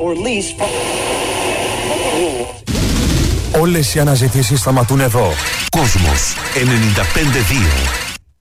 or lease. Όλες οι αναζητήσεις σταματούν εδώ. Κόσμος 95-2.